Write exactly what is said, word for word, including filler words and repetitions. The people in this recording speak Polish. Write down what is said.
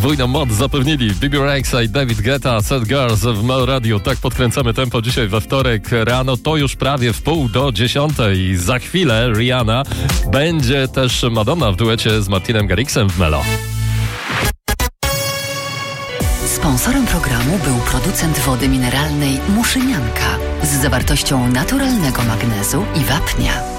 Podwójną moc zapewnili B B Rexha i David Guetta, Sad Girls w Mel Radio. Tak podkręcamy tempo dzisiaj we wtorek rano. To już prawie w pół do dziesiątej. Za chwilę Rihanna. Będzie też Madonna w duecie z Martinem Garrixem w Melo. Sponsorem programu był producent wody mineralnej Muszynianka z zawartością naturalnego magnezu i wapnia.